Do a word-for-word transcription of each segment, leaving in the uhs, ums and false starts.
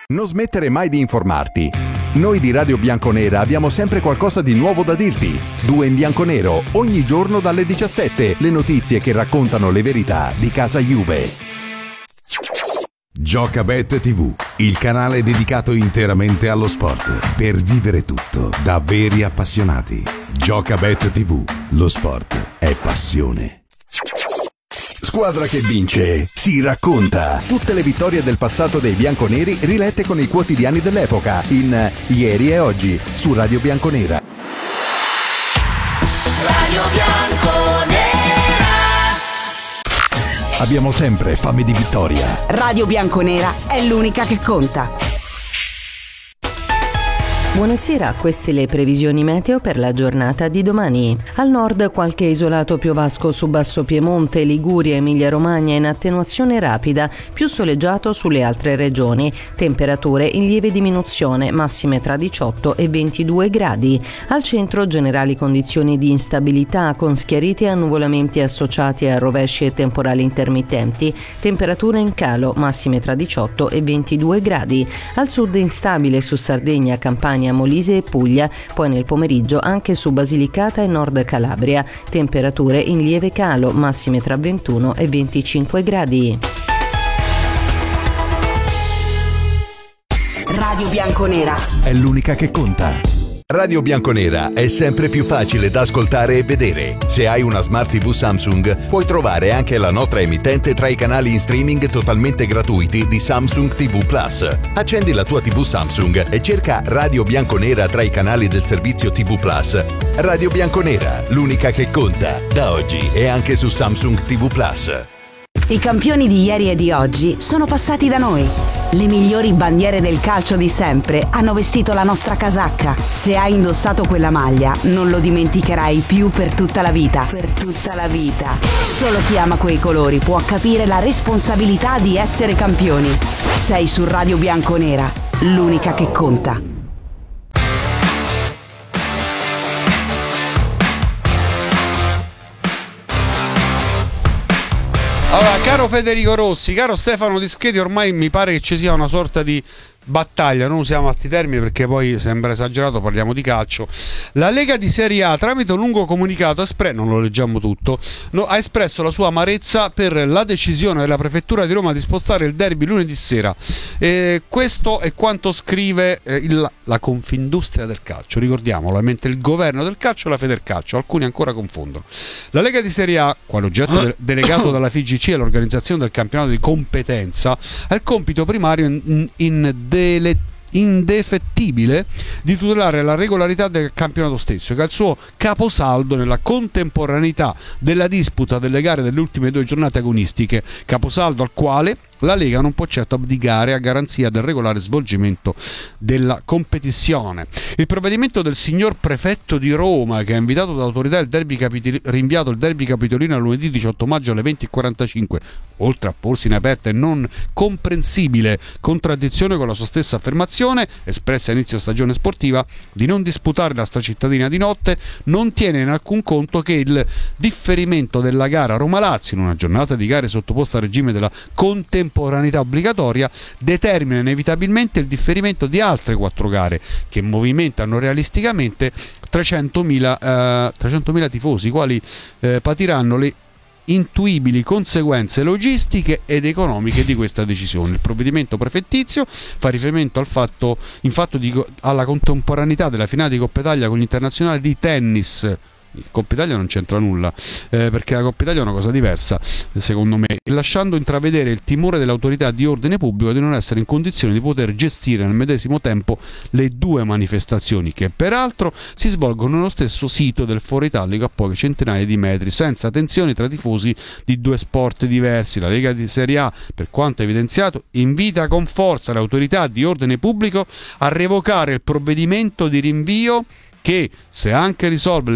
Non smettere mai di informarti. Noi di Radio Bianconera abbiamo sempre qualcosa di nuovo da dirti. Due in bianconero, ogni giorno dalle diciassette, le notizie che raccontano le verità di casa Juve. Giocabet tivù, il canale dedicato interamente allo sport, per vivere tutto da veri appassionati. Giocabet tivù, lo sport è passione. Squadra che vince, si racconta. Tutte le vittorie del passato dei bianconeri rilette con i quotidiani dell'epoca in Ieri e Oggi su Radio Bianconera. Radio Bianconera. Abbiamo sempre fame di vittoria. Radio Bianconera è l'unica che conta. Buonasera, queste le previsioni meteo per la giornata di domani. Al nord qualche isolato piovasco su Basso Piemonte, Liguria, Emilia-Romagna in attenuazione rapida, più soleggiato sulle altre regioni. Temperature in lieve diminuzione, massime tra diciotto e ventidue gradi. Al centro generali condizioni di instabilità con schiariti e annuvolamenti associati a rovesci e temporali intermittenti. Temperature in calo, massime tra diciotto e ventidue gradi. Al sud instabile su Sardegna, Campania, Molise e Puglia, poi nel pomeriggio anche su Basilicata e Nord Calabria. Temperature in lieve calo, massime tra ventuno e venticinque gradi. Radio Bianconera è l'unica che conta. Radio Bianconera è sempre più facile da ascoltare e vedere. Se hai una Smart tivù Samsung, puoi trovare anche la nostra emittente tra i canali in streaming totalmente gratuiti di Samsung tivù Plus. Accendi la tua tivù Samsung e cerca Radio Bianconera tra i canali del servizio tivù Plus. Radio Bianconera, l'unica che conta, da oggi e anche su Samsung tivù Plus. I campioni di ieri e di oggi sono passati da noi. Le migliori bandiere del calcio di sempre hanno vestito la nostra casacca. Se hai indossato quella maglia, non lo dimenticherai più per tutta la vita. Per tutta la vita. Solo chi ama quei colori può capire la responsabilità di essere campioni. Sei su Radio Bianconera, l'unica che conta. Allora, caro Federico Rossi, caro Stefano Dischetti, ormai mi pare che ci sia una sorta di battaglia, non usiamo altri termini perché poi sembra esagerato, parliamo di calcio. La Lega di Serie A, tramite un lungo comunicato, espre- non lo leggiamo tutto, no, ha espresso la sua amarezza per la decisione della Prefettura di Roma di spostare il derby lunedì sera. Eh, questo è quanto scrive eh, il, la Confindustria del calcio, ricordiamolo, mentre il governo del calcio e la Federcalcio, alcuni ancora confondono. La Lega di Serie A, quale oggetto de- delegato dalla F I G C e l'organizzazione del campionato di competenza, ha il compito primario in, in dele, indefettibile di tutelare la regolarità del campionato stesso, che ha il suo caposaldo nella contemporaneità della disputa delle gare delle ultime due giornate agonistiche, caposaldo al quale la Lega non può certo abdicare a garanzia del regolare svolgimento della competizione. Il provvedimento del signor prefetto di Roma, che ha invitato l'autorità il derby capitoli- rinviato il derby capitolino a lunedì diciotto maggio alle venti e quarantacinque, oltre a porsi in aperta e non comprensibile contraddizione con la sua stessa affermazione, espressa a inizio stagione sportiva, di non disputare la stracittadina di notte, non tiene in alcun conto che il differimento della gara Roma-Lazio in una giornata di gare sottoposta al regime della contemporaneità obbligatoria determina inevitabilmente il differimento di altre quattro gare che movimentano realisticamente trecentomila, eh, trecentomila tifosi, i quali eh, patiranno le intuibili conseguenze logistiche ed economiche di questa decisione. Il provvedimento prefettizio fa riferimento al fatto, in fatto di, alla contemporaneità della finale di Coppa Italia con l'Internazionale di tennis. Coppa Italia non c'entra nulla, eh, perché la Coppa Italia è una cosa diversa, secondo me, lasciando intravedere il timore dell'autorità di ordine pubblico di non essere in condizione di poter gestire nel medesimo tempo le due manifestazioni, che peraltro si svolgono nello stesso sito del Foro Italico a poche centinaia di metri, senza tensioni tra tifosi di due sport diversi. La Lega di Serie A, per quanto evidenziato, invita con forza le autorità di ordine pubblico a revocare il provvedimento di rinvio che, se anche risolve le presunte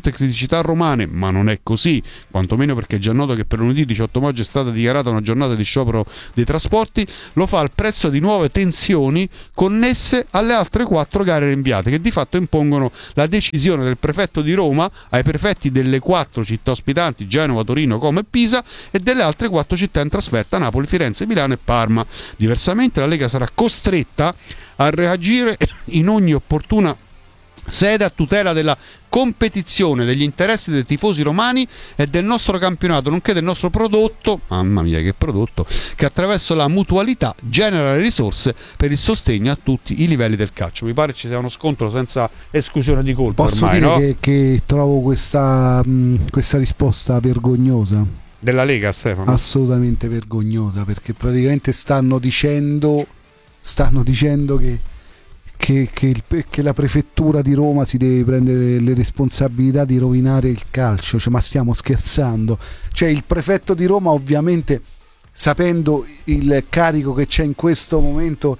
molte criticità romane, ma non è così, quantomeno perché è già noto che per lunedì diciotto maggio è stata dichiarata una giornata di sciopero dei trasporti, lo fa al prezzo di nuove tensioni connesse alle altre quattro gare rinviate, che di fatto impongono la decisione del prefetto di Roma ai prefetti delle quattro città ospitanti, Genova, Torino, Como e Pisa, e delle altre quattro città in trasferta, Napoli, Firenze, Milano e Parma. Diversamente la Lega sarà costretta a reagire in ogni opportuna sede a tutela della competizione, degli interessi dei tifosi romani e del nostro campionato, nonché del nostro prodotto, mamma mia che prodotto, che attraverso la mutualità genera le risorse per il sostegno a tutti i livelli del calcio. Mi pare ci sia uno scontro senza esclusione di colpa. Posso ormai, dire no? che, che trovo questa, mh, questa risposta vergognosa. Della Lega, Stefano? Assolutamente vergognosa, perché praticamente stanno dicendo stanno dicendo che Che, che, il, che la prefettura di Roma si deve prendere le responsabilità di rovinare il calcio, cioè, ma stiamo scherzando? Cioè il prefetto di Roma, ovviamente sapendo il carico che c'è in questo momento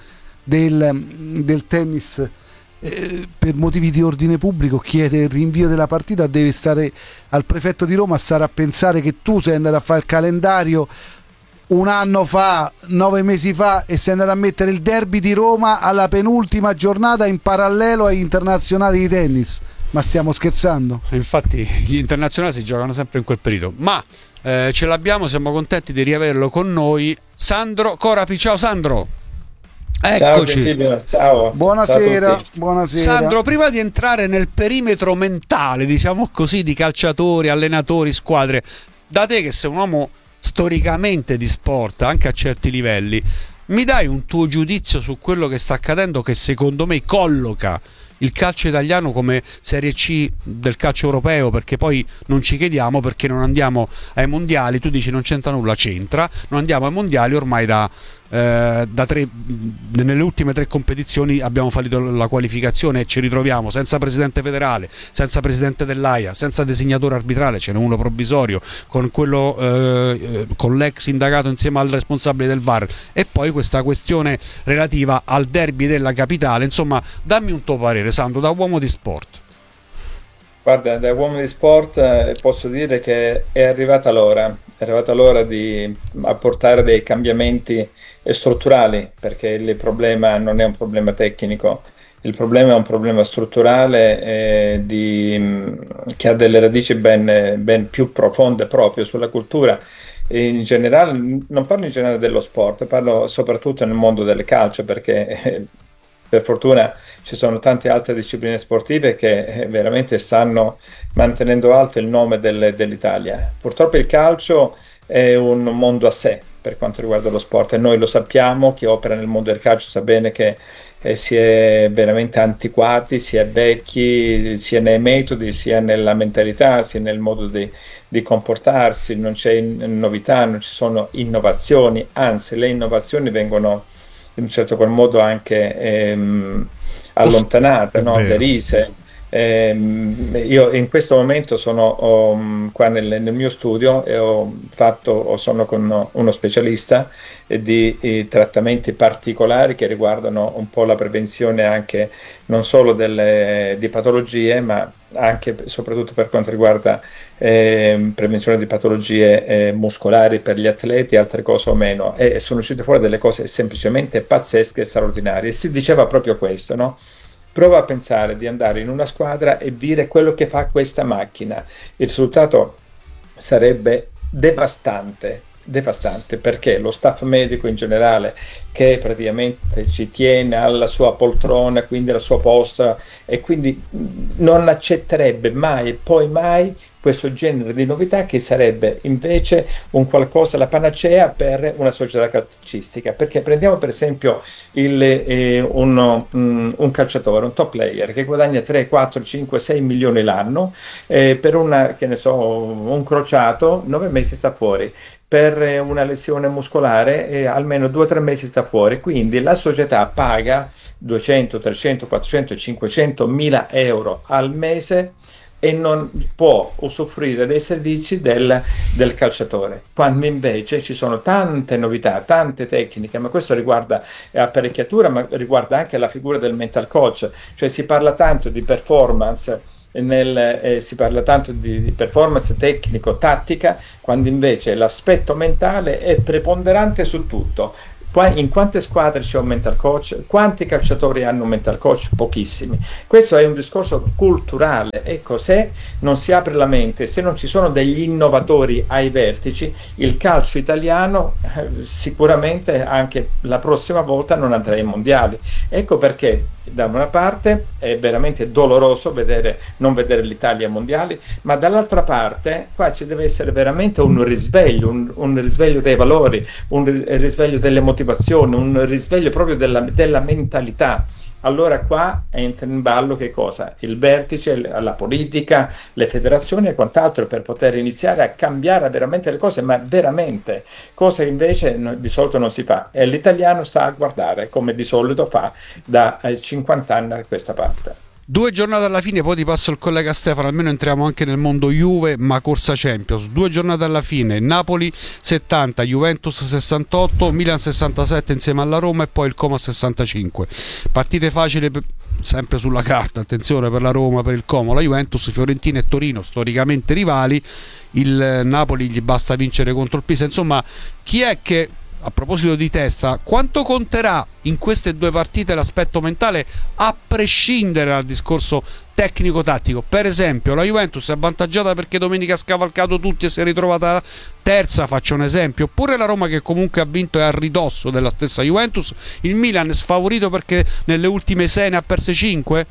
del, del tennis, eh, per motivi di ordine pubblico chiede il rinvio della partita, deve stare al prefetto di Roma a stare a pensare che tu sei andato a fare il calendario un anno fa, nove mesi fa, e sei andato a mettere il derby di Roma alla penultima giornata in parallelo ai internazionali di tennis. Ma stiamo scherzando? Infatti gli internazionali si giocano sempre in quel periodo. Ma eh, ce l'abbiamo, siamo contenti di riaverlo con noi, Sandro Corapi. Ciao Sandro. Eccoci. Ciao, ciao. Buonasera, Ciao buonasera. Sandro, prima di entrare nel perimetro mentale, diciamo così, di calciatori, allenatori, squadre, da te che sei un uomo storicamente di sport anche a certi livelli, mi dai un tuo giudizio su quello che sta accadendo, che secondo me colloca il calcio italiano come Serie C del calcio europeo? Perché poi non ci chiediamo perché non andiamo ai mondiali. Tu dici non c'entra nulla, c'entra. Non andiamo ai mondiali ormai da, eh, da tre, nelle ultime tre competizioni abbiamo fallito la qualificazione e ci ritroviamo senza presidente federale, senza presidente dell'AIA, senza designatore arbitrale, ce n'è uno provvisorio, con quello eh, con l'ex indagato insieme al responsabile del V A R, e poi questa questione relativa al derby della capitale. Insomma, dammi un tuo parere, Sandro, da uomo di sport. Guarda, da uomo di sport eh, posso dire che è arrivata l'ora, è arrivata l'ora di apportare dei cambiamenti strutturali, perché il problema non è un problema tecnico, il problema è un problema strutturale eh, di, che ha delle radici ben, ben più profonde proprio sulla cultura. In generale, non parlo in generale dello sport, parlo soprattutto nel mondo del calcio, perché eh, per fortuna ci sono tante altre discipline sportive che veramente stanno mantenendo alto il nome del, dell'Italia. Purtroppo il calcio è un mondo a sé per quanto riguarda lo sport, e noi lo sappiamo, chi opera nel mondo del calcio sa bene che eh, si è veramente antiquati, si è vecchi, sia nei metodi, sia nella mentalità, sia nel modo di, di comportarsi. Non c'è in, novità, non ci sono innovazioni, anzi le innovazioni vengono in un certo qual modo anche ehm, allontanate, no? Derise. Ehm, io in questo momento sono oh, qua nel, nel mio studio e ho fatto, o sono con uno specialista eh, di eh, trattamenti particolari che riguardano un po' la prevenzione anche non solo delle, di patologie, ma anche e soprattutto per quanto riguarda eh, prevenzione di patologie eh, muscolari per gli atleti e altre cose o meno, e sono uscite fuori delle cose semplicemente pazzesche e straordinarie. Si diceva proprio questo, no? Prova a pensare di andare in una squadra e dire quello che fa questa macchina. Il risultato sarebbe devastante, devastante, perché lo staff medico in generale, che praticamente ci tiene alla sua poltrona, quindi alla sua posta, e quindi non accetterebbe mai e poi mai questo genere di novità, che sarebbe invece un qualcosa, la panacea per una società calcistica. Perché prendiamo per esempio il, eh, un, um, un calciatore, un top player che guadagna tre, quattro, cinque, sei milioni l'anno, eh, per una, che ne so, un crociato nove mesi sta fuori, per una lesione muscolare eh, almeno due o tre mesi sta fuori, quindi la società paga duecento, trecento, quattrocento, cinquecento mila euro al mese e non può usufruire dei servizi del, del calciatore, quando invece ci sono tante novità, tante tecniche, ma questo riguarda apparecchiatura, ma riguarda anche la figura del mental coach. Cioè si parla tanto di performance nel, eh, si parla tanto di, di performance tecnico-tattica, quando invece l'aspetto mentale è preponderante su tutto. Qua, in quante squadre c'è un mental coach? Quanti calciatori hanno un mental coach? Pochissimi. Questo è un discorso culturale. Ecco, se non si apre la mente, se non ci sono degli innovatori ai vertici, il calcio italiano eh, sicuramente anche la prossima volta non andrà ai mondiali. Ecco perché da una parte è veramente doloroso vedere, non vedere l'Italia ai mondiali, ma dall'altra parte qua ci deve essere veramente un risveglio, un, un risveglio dei valori, un risveglio delle motivazioni, un risveglio proprio della, della mentalità. Allora qua entra in ballo che cosa? Il vertice, la politica, le federazioni e quant'altro, per poter iniziare a cambiare veramente le cose, ma veramente, cosa che invece no, di solito non si fa. E l'italiano sta a guardare come di solito fa da eh, cinquanta anni a questa parte. Due giornate alla fine, poi ti passo il collega Stefano, almeno entriamo anche nel mondo Juve, ma corsa Champions. Due giornate alla fine, Napoli settanta, Juventus sessantotto, Milan sessantasette insieme alla Roma e poi il Como sessantacinque. Partite facili sempre sulla carta, attenzione per la Roma, per il Como, la Juventus, Fiorentina e Torino storicamente rivali, il Napoli gli basta vincere contro il Pisa. Insomma, chi è che, a proposito di testa, quanto conterà in queste due partite l'aspetto mentale, a prescindere dal discorso tecnico-tattico? Per esempio, la Juventus è avvantaggiata perché domenica ha scavalcato tutti e si è ritrovata terza, faccio un esempio, oppure la Roma, che comunque ha vinto, è a ridosso della stessa Juventus, il Milan è sfavorito perché nelle ultime sei ne ha perse cinque?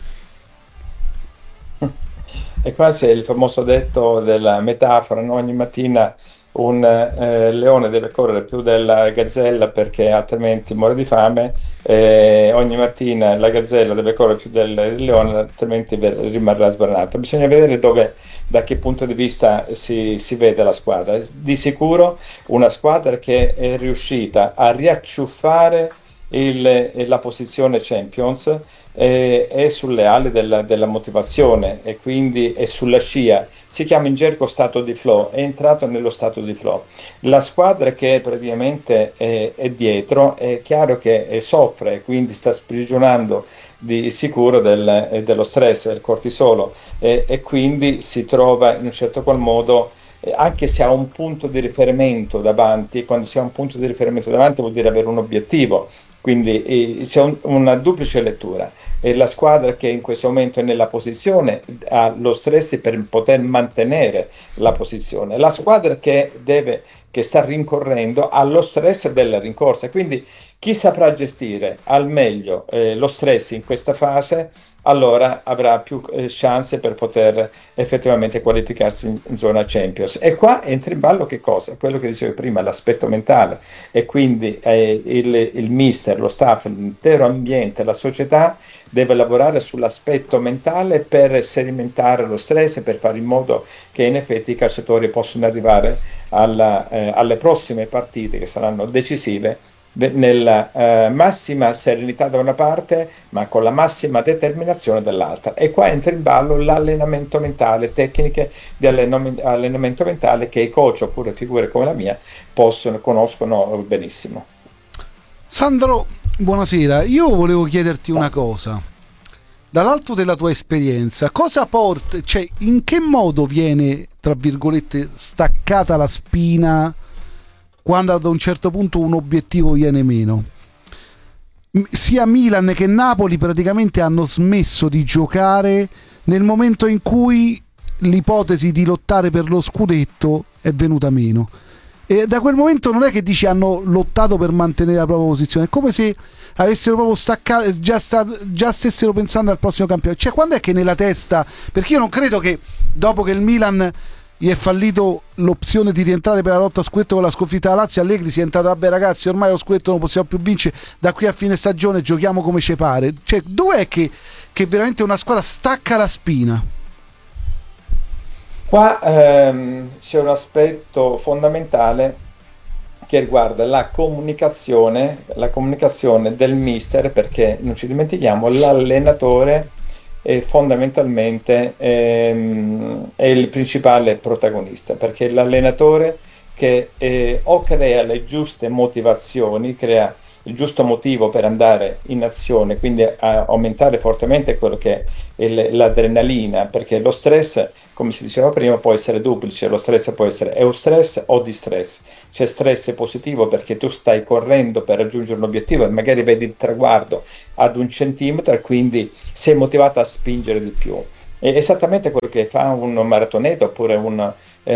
E qua c'è il famoso detto della metafora, no? Ogni mattina un eh, leone deve correre più della gazzella perché altrimenti muore di fame, eh, ogni mattina la gazzella deve correre più del, del leone, altrimenti rimarrà sbranata. Bisogna vedere dove, da che punto di vista si, si vede la squadra. Di sicuro una squadra che è riuscita a riacciuffare il, la posizione Champions eh, è sulle ali della, della motivazione e quindi è sulla scia. Si chiama in gergo stato di flow, è entrato nello stato di flow. La squadra che praticamente è, è dietro è chiaro che è, soffre, quindi sta sprigionando di sicuro del, eh, dello stress, del cortisolo eh, e quindi si trova in un certo qual modo, eh, anche se ha un punto di riferimento davanti. Quando si ha un punto di riferimento davanti vuol dire avere un obiettivo, quindi eh, c'è un, una duplice lettura. E la squadra che in questo momento è nella posizione ha lo stress per poter mantenere la posizione. La squadra che deve, che sta rincorrendo, ha lo stress della rincorsa. Quindi chi saprà gestire al meglio eh, lo stress in questa fase, allora avrà più eh, chance per poter effettivamente qualificarsi in, in zona Champions. E qua entra in ballo che cosa? Quello che dicevo prima, l'aspetto mentale, e quindi eh, il, il mister, lo staff, l'intero ambiente, la società deve lavorare sull'aspetto mentale per sedimentare lo stress, per fare in modo che in effetti i calciatori possano arrivare alla, eh, alle prossime partite che saranno decisive nella eh, massima serenità da una parte, ma con la massima determinazione dall'altra. E qua entra in ballo l'allenamento mentale, tecniche di allenam- allenamento mentale che i coach oppure figure come la mia possono, conoscono benissimo. Sandro, buonasera. Io volevo chiederti una cosa. Dall'alto della tua esperienza, cosa porta, cioè in che modo viene, tra virgolette, staccata la spina quando ad un certo punto un obiettivo viene meno? Sia Milan che Napoli praticamente hanno smesso di giocare nel momento in cui l'ipotesi di lottare per lo scudetto è venuta meno. E da quel momento non è che dici hanno lottato per mantenere la propria posizione, è come se avessero proprio staccato, già, sta, già stessero pensando al prossimo campionato. Cioè, quando è che nella testa, perché io non credo che dopo che il Milan gli è fallito l'opzione di rientrare per la lotta a scudetto con la sconfitta alla Lazio, Allegri sia entrato, vabbè ragazzi, ormai lo scudetto non possiamo più vincere, da qui a fine stagione giochiamo come ci pare. Cioè, dov'è che, che veramente una squadra stacca la spina? Qua ehm, c'è un aspetto fondamentale che riguarda la comunicazione, la comunicazione del mister, perché non ci dimentichiamo, l'allenatore è fondamentalmente ehm, è il principale protagonista, perché l'allenatore che eh, o crea le giuste motivazioni, crea il giusto motivo per andare in azione, quindi a aumentare fortemente quello che è il- l'adrenalina, perché lo stress, come si diceva prima, può essere duplice, lo stress può essere eustress o distress. C'è stress positivo perché tu stai correndo per raggiungere un obiettivo e magari vedi il traguardo ad un centimetro e quindi sei motivato a spingere di più. È esattamente quello che fa un maratoneta oppure un,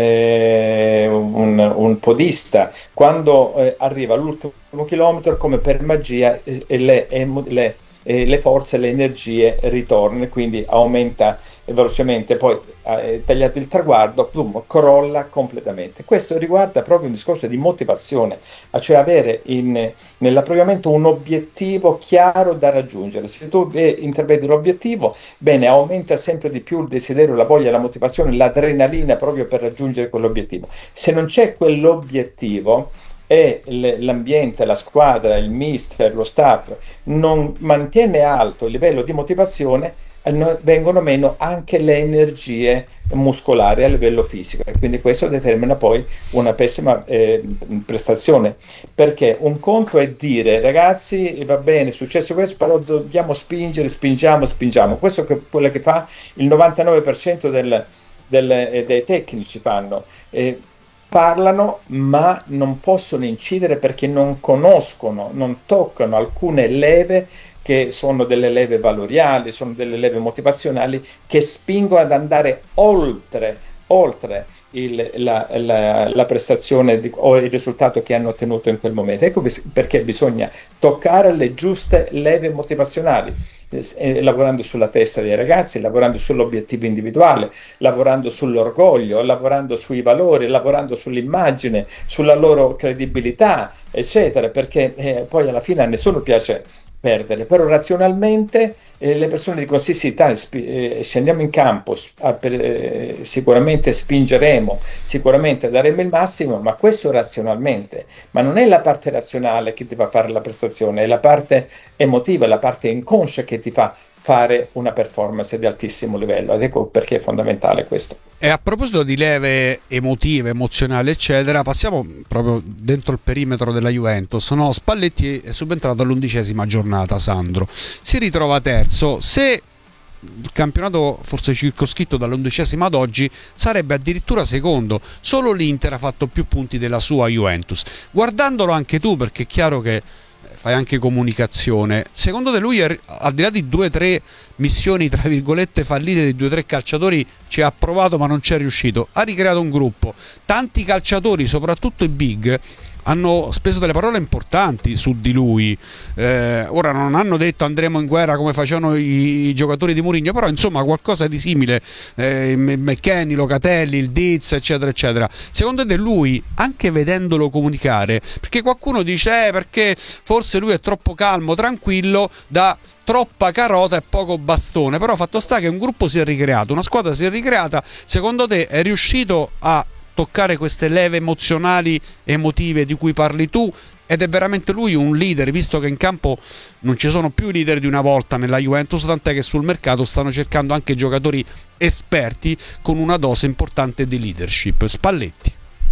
eh, un, un podista quando eh, arriva all'ultimo chilometro, come per magia, eh, le, emo- le- eh, le forze, le energie ritornano, e quindi aumenta velocemente, poi eh, tagliato il traguardo, boom, crolla completamente. Questo riguarda proprio un discorso di motivazione, cioè avere in, nell'appropriamento un obiettivo chiaro da raggiungere. Se tu eh, intravedi l'obiettivo, bene, aumenta sempre di più il desiderio, la voglia, la motivazione, l'adrenalina proprio per raggiungere quell'obiettivo. Se non c'è quell'obiettivo e l- l'ambiente, la squadra, il mister, lo staff non mantiene alto il livello di motivazione, eh, no- vengono meno anche le energie muscolari a livello fisico, e quindi questo determina poi una pessima eh, prestazione, perché un conto è dire ragazzi va bene, è successo questo, però dobbiamo spingere, spingiamo, spingiamo. Questo è quello che fa il novantanove per cento del- del- eh, dei tecnici fanno. Eh, parlano ma non possono incidere perché non conoscono, non toccano alcune leve che sono delle leve valoriali, sono delle leve motivazionali che spingono ad andare oltre, oltre il- la, la- la prestazione di- o il risultato che hanno ottenuto in quel momento. Ecco bis- perché bisogna toccare le giuste leve motivazionali, eh, eh, lavorando sulla testa dei ragazzi, lavorando sull'obiettivo individuale, lavorando sull'orgoglio, lavorando sui valori, lavorando sull'immagine, sulla loro credibilità, eccetera, perché eh, poi alla fine a nessuno piace perdere, però razionalmente eh, le persone dicono sì sì, dai, spi- eh, scendiamo in campo, sp- ah, per- eh, sicuramente spingeremo, sicuramente daremo il massimo, ma questo razionalmente, ma non è la parte razionale che ti fa fare la prestazione, è la parte emotiva, la parte inconscia che ti fa fare una performance di altissimo livello, ed ecco perché è fondamentale questo. E a proposito di leve emotive, emozionali, eccetera, passiamo proprio dentro il perimetro della Juventus. No, Spalletti è subentrato all'undicesima giornata, Sandro. Si ritrova terzo. Se il campionato fosse circoscritto dall'undicesima ad oggi, sarebbe addirittura secondo. Solo l'Inter ha fatto più punti della sua Juventus. Guardandolo anche tu, perché è chiaro che fai anche comunicazione, secondo te lui, è, al di là di due o tre missioni tra virgolette fallite di due o tre calciatori, ci ha provato ma non ci è riuscito, ha ricreato un gruppo, tanti calciatori, soprattutto i big, hanno speso delle parole importanti su di lui. Eh, ora non hanno detto andremo in guerra come facevano i, i giocatori di Mourinho, però insomma qualcosa di simile, eh, McKennie, Locatelli, il Diz, eccetera eccetera. Secondo te lui, anche vedendolo comunicare, perché qualcuno dice eh, perché forse lui è troppo calmo, tranquillo, da troppa carota e poco bastone, però fatto sta che un gruppo si è ricreato, una squadra si è ricreata, secondo te è riuscito a toccare queste leve emozionali, emotive di cui parli tu, ed è veramente lui un leader, visto che in campo non ci sono più i leader di una volta nella Juventus, tant'è che sul mercato stanno cercando anche giocatori esperti con una dose importante di leadership. Spalletti.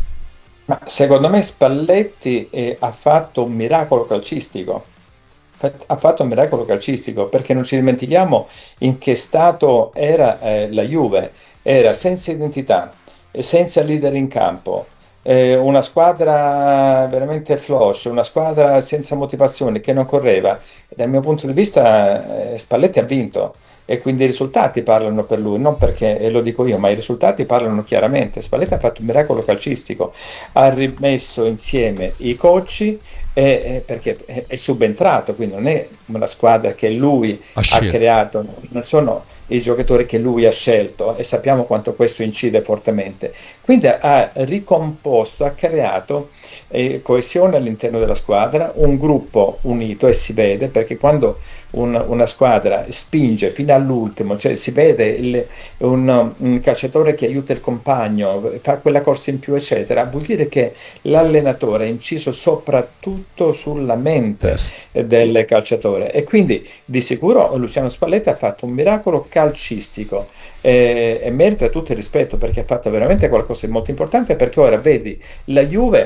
Ma secondo me Spalletti eh, ha fatto un miracolo calcistico. Fa- Ha fatto un miracolo calcistico perché non ci dimentichiamo in che stato era eh, la Juve. Era senza identità, eh, senza leader in campo, eh, una squadra veramente flush, una squadra senza motivazione che non correva. E dal mio punto di vista, eh, Spalletti ha vinto. E quindi i risultati parlano per lui, non perché eh, lo dico io, ma i risultati parlano chiaramente. Spalletti ha fatto un miracolo calcistico, ha rimesso insieme i coach e, e perché è, è subentrato, quindi non è una squadra che lui Ha ha scelto. creato, non sono i giocatori che lui ha scelto, e sappiamo quanto questo incide fortemente. Quindi ha ricomposto, ha creato eh, coesione all'interno della squadra, un gruppo unito, e si vede perché quando un- una squadra spinge fino all'ultimo, cioè si vede il- un, un calciatore che aiuta il compagno, fa quella corsa in più, eccetera, vuol dire che l'allenatore ha inciso soprattutto sulla mente eh, del calciatore, e quindi di sicuro Luciano Spalletti ha fatto un miracolo calcistico eh, e merita tutto il rispetto perché ha fatto veramente qualcosa di molto importante, perché ora vedi la Juve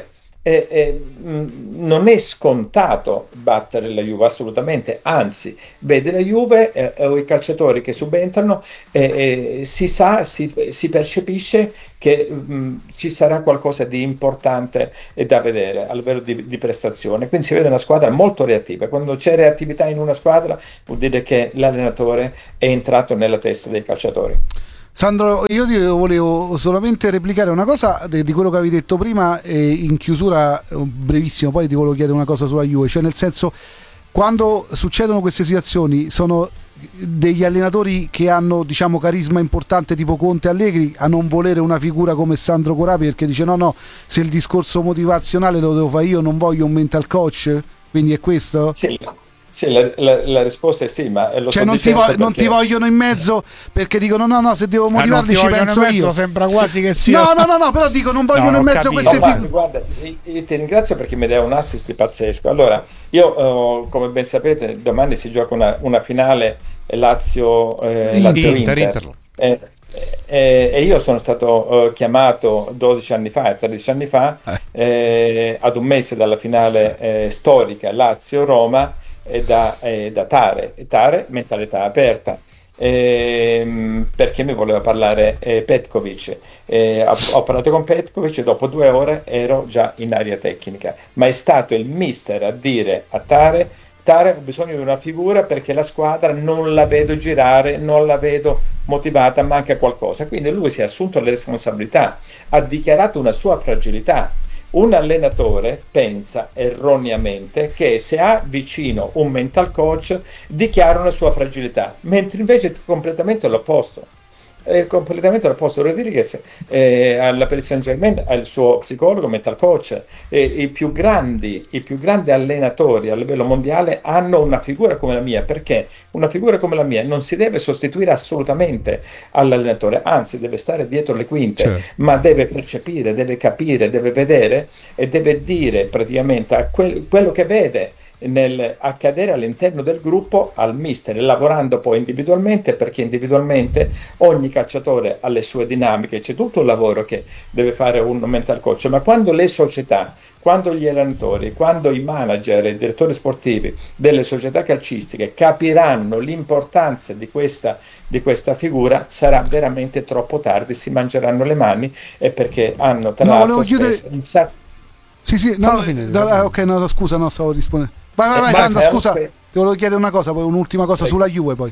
eh, eh, non è scontato battere la Juve, assolutamente, anzi, vede la Juve eh, o i calciatori che subentrano, eh, eh, si sa, si, si percepisce che mh, ci sarà qualcosa di importante eh, da vedere a livello di, di prestazione, quindi si vede una squadra molto reattiva. Quando c'è reattività in una squadra vuol dire che l'allenatore è entrato nella testa dei calciatori. Sandro, io ti volevo solamente replicare una cosa di, di quello che avevi detto prima, e in chiusura brevissimo poi ti volevo chiedere una cosa sulla Juve, cioè nel senso, quando succedono queste situazioni sono degli allenatori che hanno, diciamo, carisma importante tipo Conte, Allegri, a non volere una figura come Sandro Corapi, perché dice no no, se il discorso motivazionale lo devo fare io, non voglio un mental coach, quindi è questo? Sì. Sì, la, la, la risposta è sì, ma lo cioè sto non ti, vo- perché... non ti vogliono in mezzo perché dicono no no, se devo motivarli ah, ci penso in mezzo, io. Sembra quasi sì. che sia no no no no però dico non vogliono no, in mezzo capito. queste no, figure. Guarda, io ti ringrazio perché mi dai un assist pazzesco. Allora, io uh, come ben sapete domani si gioca una, una finale Lazio, eh, Lazio Inter, Inter. Inter. Eh, eh, e io sono stato uh, chiamato dodici anni fa e tredici anni fa eh, ad un mese dalla finale eh, storica Lazio-Roma e da, eh, da Tare, Tare mentalità aperta, ehm, perché mi voleva parlare eh, Petkovic. Eh, ho, ho parlato con Petkovic e dopo due ore ero già in area tecnica, ma è stato il mister a dire a Tare: Tare, ho bisogno di una figura perché la squadra non la vedo girare, non la vedo motivata, manca qualcosa. Quindi lui si è assunto le responsabilità, ha dichiarato una sua fragilità. Un allenatore pensa erroneamente che se ha vicino un mental coach dichiara una sua fragilità, mentre invece è completamente l'opposto. È completamente l'opposto. Rodriguez eh, alla Paris Saint-Germain ha il suo psicologo, mental coach, e i più grandi i più grandi allenatori a livello mondiale hanno una figura come la mia, perché una figura come la mia non si deve sostituire assolutamente all'allenatore, anzi deve stare dietro le quinte, certo. Ma deve percepire, deve capire, deve vedere e deve dire praticamente a quel, quello che vede nel accadere all'interno del gruppo al mister, lavorando poi individualmente, perché individualmente ogni calciatore ha le sue dinamiche, c'è tutto un lavoro che deve fare un mental coach, ma quando le società, quando gli allenatori, quando i manager e i direttori sportivi delle società calcistiche capiranno l'importanza di questa, di questa figura, sarà veramente troppo tardi, si mangeranno le mani, e perché hanno tra no, l'altro chiudere... un sacco. Sì, sì, no, finire, no, ok, no, scusa, no, stavo rispondendo. Vai, vai, vai, vai Sandro, vai, scusa, vai. ti volevo chiedere una cosa, poi un'ultima cosa vai. sulla Juve poi.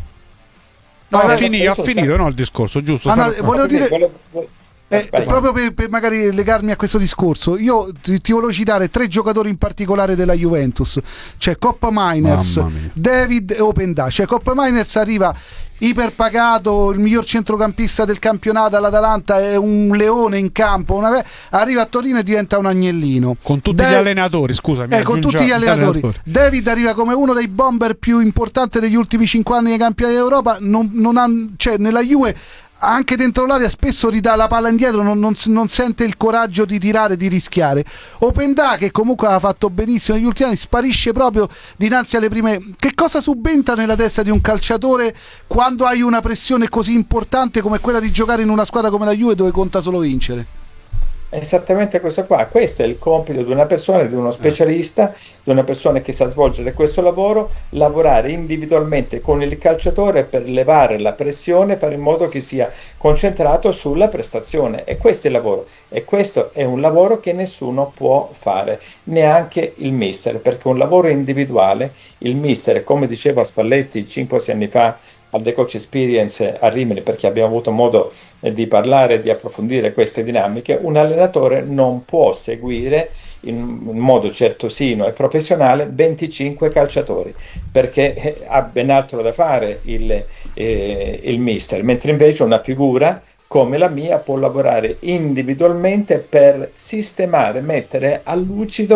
No, no, ha, fini, ha finito no, il discorso, giusto? Ah, no, volevo dire... Volevo, volevo... Eh, proprio per, per magari legarmi a questo discorso, io ti, ti volevo citare tre giocatori in particolare della Juventus. C'è Coppa Miners, David e Openda. Cioè Coppa Miners arriva iperpagato, il miglior centrocampista del campionato all'Atalanta, è un leone in campo, una... arriva a Torino e diventa un agnellino con tutti da... gli allenatori, scusami, eh, con tutti gli allenatori. allenatori David arriva come uno dei bomber più importanti degli ultimi cinque anni nei campionati d'Europa, non, non ha, cioè nella Juve anche dentro l'area spesso ridà la palla indietro, non, non, non sente il coraggio di tirare, di rischiare. Openda, che comunque ha fatto benissimo negli ultimi anni, sparisce proprio dinanzi alle prime. Che cosa subentra nella testa di un calciatore quando hai una pressione così importante come quella di giocare in una squadra come la Juve, dove conta solo vincere? Esattamente questo qua, questo è il compito di una persona, di uno specialista, di una persona che sa svolgere questo lavoro, lavorare individualmente con il calciatore per levare la pressione, fare in modo che sia concentrato sulla prestazione, e questo è il lavoro, e questo è un lavoro che nessuno può fare, neanche il mister, perché un lavoro individuale, il mister, come diceva Spalletti cinque sei anni fa al The Coach Experience a Rimini, perché abbiamo avuto modo eh, di parlare e di approfondire queste dinamiche, un allenatore non può seguire in, in modo certosino e professionale venticinque calciatori, perché eh, ha ben altro da fare il, eh, il mister, mentre invece una figura come la mia può lavorare individualmente per sistemare, mettere a lucido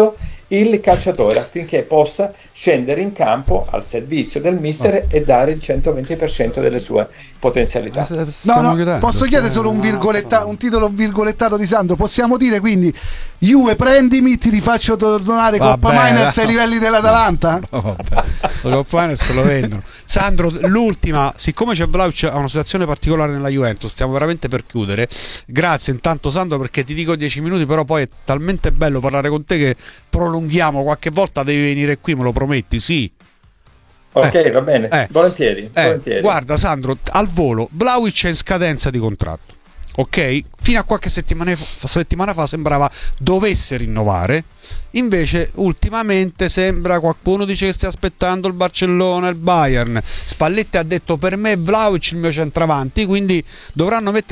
il calciatore affinché possa scendere in campo al servizio del mister e dare il centoventi per cento delle sue potenzialità. No, no, posso chiedere solo un, virgoletta, un titolo virgolettato di Sandro? Possiamo dire quindi Juve prendimi, ti rifaccio tornare Coppa Miners ai livelli dell'Atalanta? No, vabbè. La Coppa Miners lo vendono. Sandro, l'ultima, siccome c'è Vlahovic ha una situazione particolare nella Juventus, stiamo veramente per chiudere. Grazie intanto Sandro, perché ti dico dieci minuti, però poi è talmente bello parlare con te che prolunghiamo, qualche volta devi venire qui, me lo prometti? Sì. Ok, eh, va bene, eh, volentieri, eh, volentieri. Guarda Sandro, al volo, Vlahovic è in scadenza di contratto, ok? Fino a qualche settimana fa, settimana fa sembrava dovesse rinnovare, invece ultimamente sembra, qualcuno dice che stia aspettando il Barcellona, il Bayern. Spalletti ha detto per me Vlahovic il mio centravanti, quindi dovranno mettere